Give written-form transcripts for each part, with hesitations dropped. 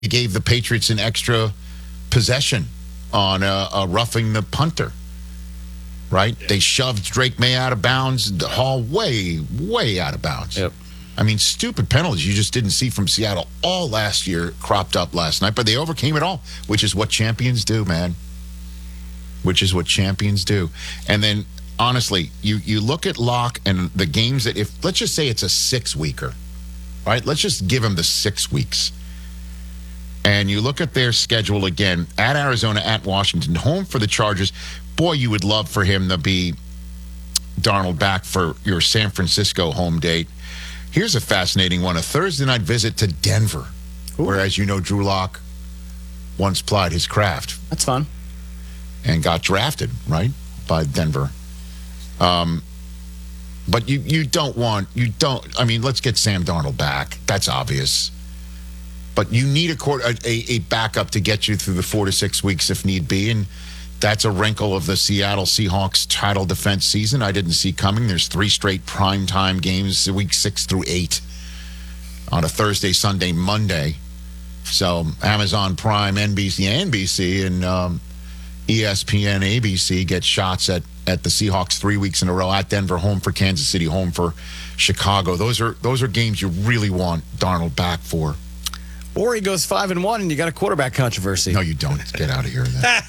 gave the Patriots an extra possession on a roughing the punter. Right? Yeah. They shoved Drake May out of bounds. The Hall way out of bounds. Yep. I mean, stupid penalties you just didn't see from Seattle all last year cropped up last night, but they overcame it all, which is what champions do, man. Which is what champions do. And then, honestly, you look at Locke and the games that let's just say it's a 6-weeker, right? Let's just give him the 6 weeks. And you look at their schedule again, at Arizona, at Washington, home for the Chargers. Boy, you would love for him to be Darnold back for your San Francisco home date. Here's a fascinating one, a Thursday night visit to Denver, where, as you know, Drew Lock once plied his craft. That's fun. And got drafted, right, by Denver. But you don't, I mean, let's get Sam Darnold back. That's obvious. But you need a backup to get you through the 4 to 6 weeks if need be. And that's a wrinkle of the Seattle Seahawks title defense season I didn't see coming. There's 3 straight primetime games, week 6 through 8, on a Thursday, Sunday, Monday. So Amazon Prime, NBC, and ESPN, ABC get shots at the Seahawks 3 weeks in a row, at Denver, home for Kansas City, home for Chicago. Those are games you really want Darnold back for. Or he goes 5-1 and you got a quarterback controversy. No, you don't. Get out of here.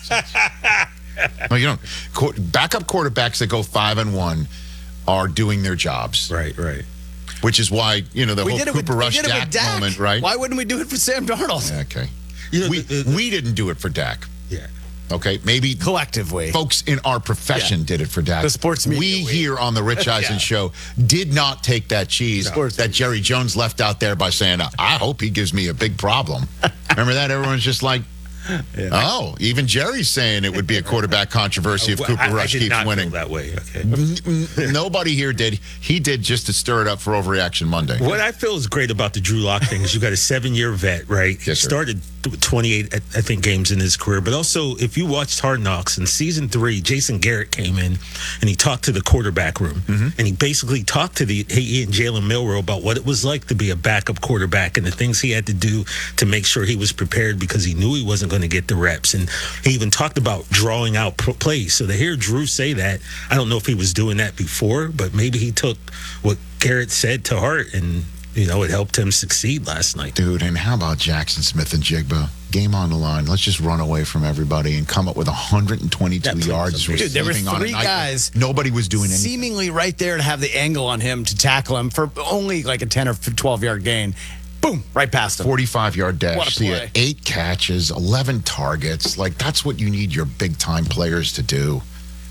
No, you don't. Backup quarterbacks that go 5-1 are doing their jobs. Right. Which is why, the whole Cooper Rush Dak moment, right? Why wouldn't we do it for Sam Darnold? Yeah, okay. We didn't do it for Dak. Yeah. Okay, maybe collectively, folks in our profession did it for Dak. The sports media. We here on the Rich Eisen show did not take that cheese that Jerry Jones left out there by saying, I hope he gives me a big problem. Remember that? Everyone's just like, oh, even Jerry's saying it would be a quarterback controversy if Cooper Rush keeps winning. That way. Okay. Nobody here did. He did just to stir it up for Overreaction Monday. What I feel is great about the Drew Lock thing is you got a 7-year vet, right? Yes, sir. Started 28, I think, games in his career. But also, if you watched Hard Knocks in season 3, Jason Garrett came in and he talked to the quarterback room. And he basically talked to he and Jalen Milroe about what it was like to be a backup quarterback and the things he had to do to make sure he was prepared because he knew he wasn't going to get the reps. And he even talked about drawing out plays. So to hear Drew say that, I don't know if he was doing that before, but maybe he took what Garrett said to heart and it helped him succeed last night. Dude, and how about Jackson Smith and Jigba? Game on the line. Let's just run away from everybody and come up with 122 yards. Dude, there were 3 guys. Nobody was doing anything. Seemingly right there to have the angle on him to tackle him for only like a 10 or 12-yard gain. Boom, right past him. 45-yard dash. What a play. 8 catches, 11 targets. Like, that's what you need your big-time players to do.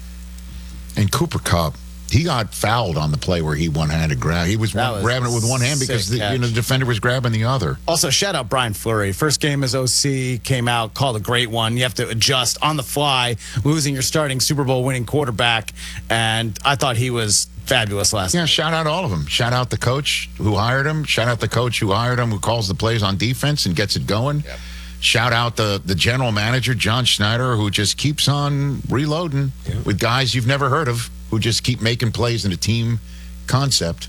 And Cooper Kupp, he got fouled on the play where he one-handed grabbed. He was grabbing it with one hand because the defender was grabbing the other. Also, shout out Brian Fleury. First game as OC, came out, called a great one. You have to adjust on the fly, losing your starting Super Bowl winning quarterback. And I thought he was fabulous last night. Yeah, shout out all of them. Shout out the coach who hired him. Shout out the coach who hired him, who calls the plays on defense and gets it going. Yep. Shout out the general manager, John Schneider, who just keeps on reloading with guys you've never heard of, who just keep making plays in a team concept.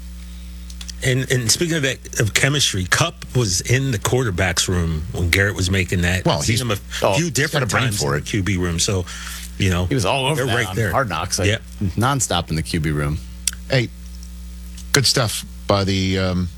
And speaking of that, of chemistry, Kupp was in the quarterback's room when Garrett was making that. Well, I've seen him a few different times in the QB room. So, he was all over that right there. Hard Knocks, nonstop in the QB room. Hey, good stuff by the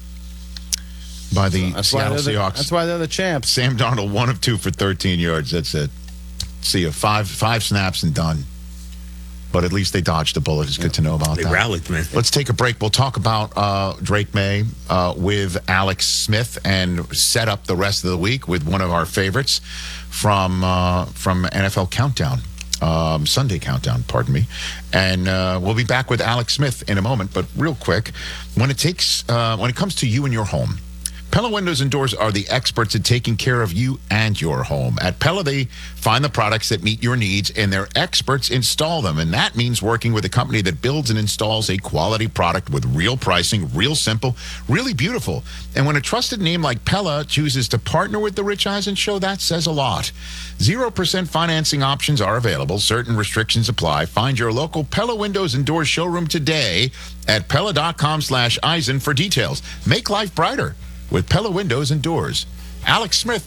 Seattle Seahawks. That's why they're the champs. Sam Darnold, 1 of 2 for 13 yards. That's it. See you. 5 snaps and done. But at least they dodged a bullet. It's good to know about that. They rallied, man. Let's take a break. We'll talk about Drake May with Alex Smith and set up the rest of the week with one of our favorites from NFL Countdown. Sunday Countdown, pardon me. And we'll be back with Alex Smith in a moment. But real quick, when it comes to you and your home, Pella Windows and Doors are the experts at taking care of you and your home. At Pella, they find the products that meet your needs, and their experts install them. And that means working with a company that builds and installs a quality product with real pricing, real simple, really beautiful. And when a trusted name like Pella chooses to partner with The Rich Eisen Show, that says a lot. 0% financing options are available. Certain restrictions apply. Find your local Pella Windows and Doors showroom today at Pella.com/Eisen for details. Make life brighter with Pella Windows and Doors. Alex Smith